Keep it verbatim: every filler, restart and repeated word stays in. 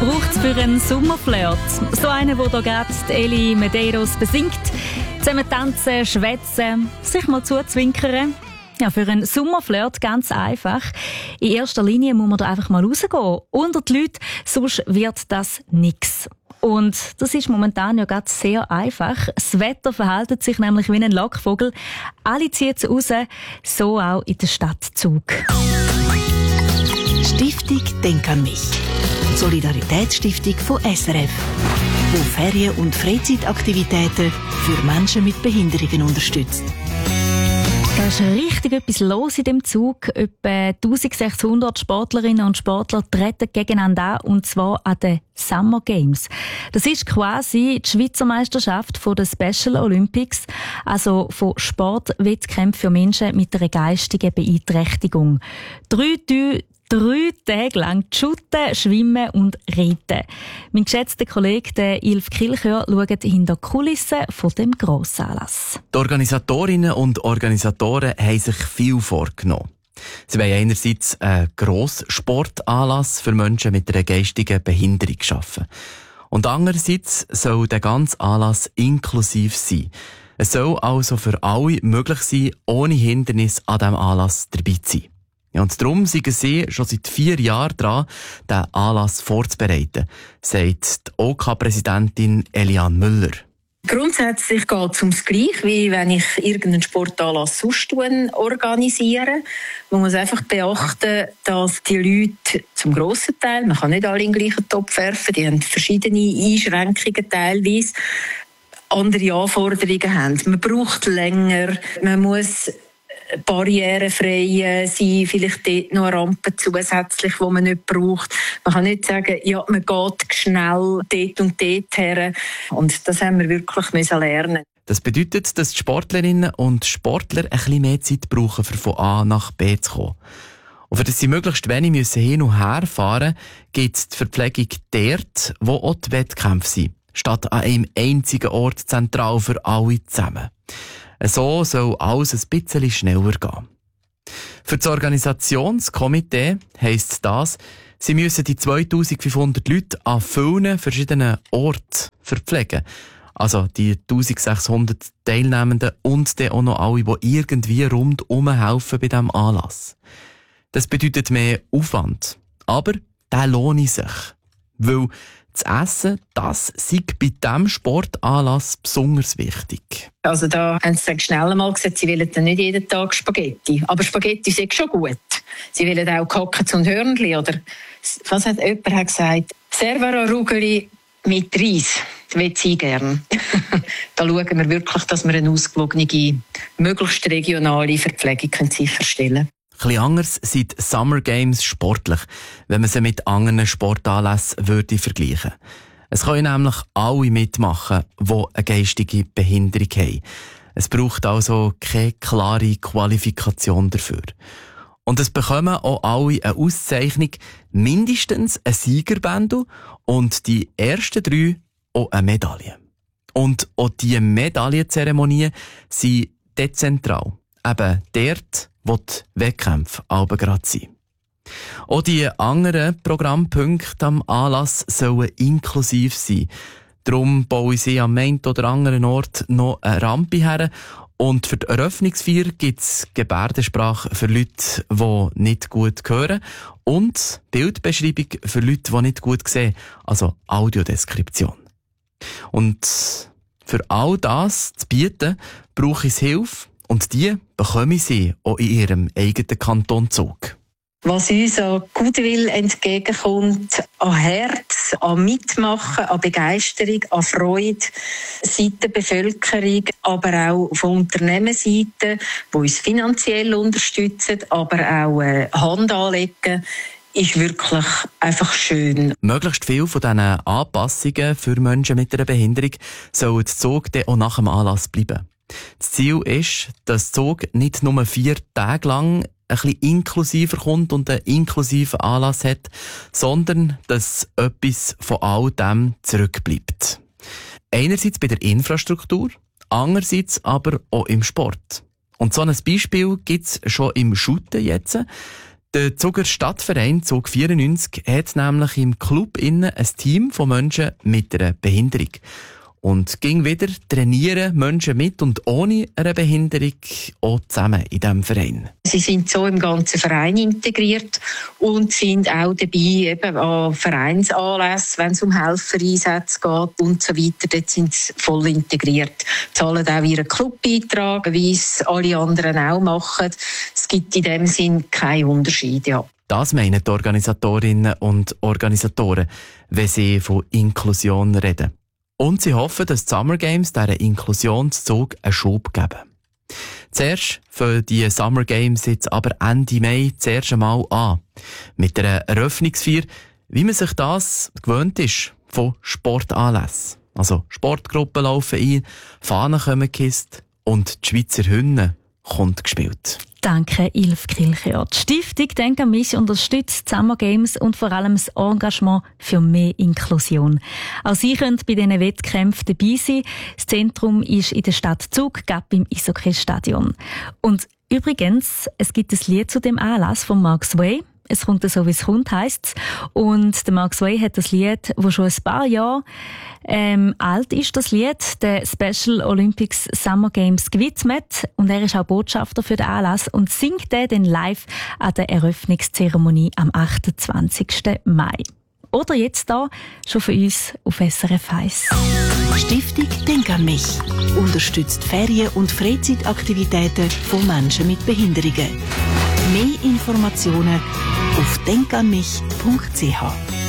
braucht es für einen Sommerflirt? So einen, der hier gerade Eli Medeiros besingt. Zusammen tanzen, schwätzen, sich mal zuzwinkern. Ja, für einen Sommerflirt ganz einfach. In erster Linie muss man da einfach mal rausgehen. Unter die Leute, sonst wird das nix. Und das ist momentan ja gerade sehr einfach. Das Wetter verhält sich nämlich wie ein Lockvogel. Alle ziehen es raus, so auch in der Stadt Zug. Stiftung Denk an mich. Solidaritätsstiftung von S R F, die Ferien- und Freizeitaktivitäten für Menschen mit Behinderungen unterstützt. Da ist richtig etwas los in dem Zug. Etwa eintausendsechshundert Sportlerinnen und Sportler treten gegeneinander an, und zwar an den Summer Games. Das ist quasi die Schweizer Meisterschaft von den Special Olympics, also von Sportwettkämpfen für Menschen mit einer geistigen Beeinträchtigung. Drei, drei Drei Tage lang shooten, schwimmen und reiten. Mein geschätzter Kollege der Ilf Kilchör schaut hinter die Kulissen von dem Grossanlass. Die Organisatorinnen und Organisatoren haben sich viel vorgenommen. Sie wollen einerseits einen Grossportanlass für Menschen mit einer geistigen Behinderung schaffen. Und andererseits soll der ganze Anlass inklusiv sein. Es soll also für alle möglich sein, ohne Hindernis an diesem Anlass dabei zu sein. Ja, und darum sind sie schon seit vier Jahren dran, diesen Anlass vorzubereiten, sagt die O K-Präsidentin Eliane Müller. Grundsätzlich geht es ums Gleiche, wie wenn ich irgendeinen Sportanlass sonst organisiere. Man muss einfach beachten, dass die Leute zum grossen Teil, man kann nicht alle in den gleichen Topf werfen, die haben verschiedene Einschränkungen teilweise, andere Anforderungen haben. Man braucht länger, man muss barrierefrei sein, vielleicht dort noch eine Rampe zusätzlich, die man nicht braucht. Man kann nicht sagen, ja, man geht schnell dort und dort her. Und das haben wir wirklich müssen lernen. Das bedeutet, dass die Sportlerinnen und Sportler ein bisschen mehr Zeit brauchen, um von A nach B zu kommen. Und für das sie möglichst wenig müssen hin und her fahren, gibt es die Verpflegung dort, wo auch die Wettkämpfe sind, statt an einem einzigen Ort zentral für alle zusammen. So soll alles ein bisschen schneller gehen. Für das Organisationskomitee heisst das, sie müssen die zweitausendfünfhundert Leute an vielen verschiedenen Orten verpflegen. Also die eintausendsechshundert Teilnehmenden und dann auch noch alle, die irgendwie rundherum helfen bei diesem Anlass. Das bedeutet mehr Aufwand. Aber der lohnt sich. Weil das Essen, das sei bei diesem Sportanlass besonders wichtig. Also da haben sie schnell mal gesagt, sie wollen dann nicht jeden Tag Spaghetti. Aber Spaghetti sind schon gut. Sie wollen auch Kackens und Hörnli. Oder, was hat jemand hat gesagt? Servara-Rugeli mit Reis. Das will sie gerne. Da schauen wir wirklich, dass wir eine ausgewogene, möglichst regionale Verpflegung sicherstellen können. Etwas anders sind die Summer Games sportlich, wenn man sie mit anderen Sportanlässen würde vergleichen. Es können nämlich alle mitmachen, die eine geistige Behinderung haben. Es braucht also keine klare Qualifikation dafür. Und es bekommen auch alle eine Auszeichnung, mindestens ein Siegerbändel und die ersten drei auch eine Medaille. Und auch diese Medaillenzeremonien sind dezentral. Eben dort, wo die Wettkämpfe aber gerade sind. Auch die anderen Programmpunkte am Anlass sollen inklusiv sein. Darum bauen sie am einen oder anderen Ort noch eine Rampe her. Und für die Eröffnungsfeier gibt es Gebärdensprache für Leute, die nicht gut hören. Und Bildbeschreibung für Leute, die nicht gut sehen. Also Audiodeskription. Und für all das zu bieten, brauche ich Hilfe. Und die bekommen sie auch in ihrem eigenen Kanton Zug. Was uns an Goodwill entgegenkommt, an Herz, an Mitmachen, an Begeisterung, an Freude, Seite der Bevölkerung, aber auch von Unternehmensseite, die uns finanziell unterstützen, aber auch äh, Hand anlegen, ist wirklich einfach schön. Möglichst viel von diesen Anpassungen für Menschen mit einer Behinderung soll der Zug dann auch nach dem Anlass bleiben. Das Ziel ist, dass der Zug nicht nur vier Tage lang ein bisschen inklusiver kommt und einen inklusiven Anlass hat, sondern dass etwas von all dem zurückbleibt. Einerseits bei der Infrastruktur, andererseits aber auch im Sport. Und so ein Beispiel gibt es schon im Shooten jetzt. Der Zuger Stadtverein Zug vierundneunzig hat nämlich im Club innen ein Team von Menschen mit einer Behinderung. Und ging wieder trainieren Menschen mit und ohne eine Behinderung auch zusammen in diesem Verein. Sie sind so im ganzen Verein integriert und sind auch dabei eben an Vereinsanlässen, wenn es um Helfereinsätze geht und so weiter. Dort sind sie voll integriert. Zahlen auch ihren Clubbeitrag, wie es alle anderen auch machen. Es gibt in dem Sinn keinen Unterschied, ja. Das meinen die Organisatorinnen und Organisatoren, wenn sie von Inklusion reden. Und sie hoffen, dass die Summer Games diesen Inklusionszug einen Schub geben. Zuerst für die Summer Games jetzt aber Ende Mai das erste Mal an. Mit einer Eröffnungsfeier, wie man sich das gewöhnt ist von Sportanlässen. Also Sportgruppen laufen ein, Fahnen kommen gekisst und die Schweizer Hymne kommt gespielt. Danke, Ilf Kilcher. Die Stiftung «Denk an mich» unterstützt die Summer Games und vor allem das Engagement für mehr Inklusion. Auch Sie können bei diesen Wettkämpfen dabei sein. Das Zentrum ist in der Stadt Zug, gab im Eishockey-Stadion. Und übrigens, es gibt ein Lied zu dem Anlass von Mark Sway. Es kommt so, wie es kommt, heisst es. Und der Mark Sway hat das Lied, das schon ein paar Jahre ähm, alt ist, das Lied, der Special Olympics Summer Games gewidmet. Und er ist auch Botschafter für den Anlass und singt den dann live an der Eröffnungszeremonie am achtundzwanzigsten Mai. Oder jetzt da schon für uns auf S R F eins. Stiftung «Denk an mich» unterstützt Ferien- und Freizeitaktivitäten von Menschen mit Behinderungen. Mehr Informationen auf denk an mich punkt c h.